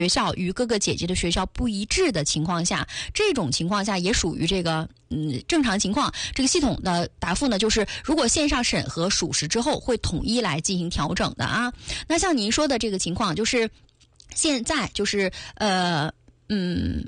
学校与各个姐姐的学校不一致的情况下，这种情况下也属于这个正常情况。这个系统的答复呢，就是如果线上审核属实之后，会统一来进行调整的啊。那像您说的这个情况，就是现在就是